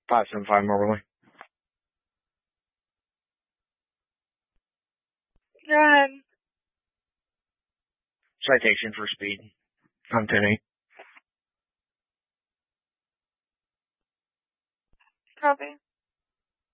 575 Moberly. Go ahead. Citation for speed on 10-8. Copy.